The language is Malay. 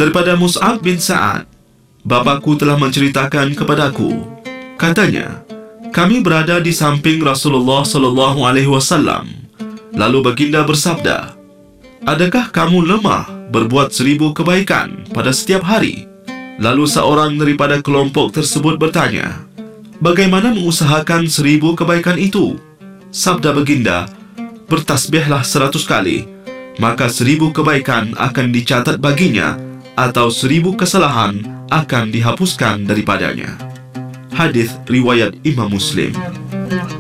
Daripada Mus'ab bin Sa'ad, bapakku telah menceritakan kepadaku, katanya, kami berada di samping Rasulullah SAW. Lalu baginda bersabda, adakah kamu lemah berbuat 1000 kebaikan pada setiap hari? Lalu seorang daripada kelompok tersebut bertanya, bagaimana mengusahakan 1000 kebaikan itu? Sabda baginda, bertasbihlah 100 kali, maka 1000 kebaikan akan dicatat baginya, atau 1000 kesalahan akan dihapuskan daripadanya. Hadis riwayat Imam Muslim.